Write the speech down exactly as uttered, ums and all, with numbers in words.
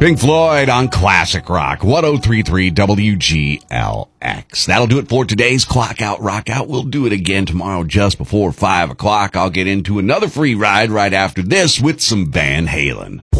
Pink Floyd on Classic Rock, one oh three point three W G L X. That'll do it for today's Clock Out, Rock Out. We'll do it again tomorrow just before five o'clock. I'll get into another free ride right after this with some Van Halen.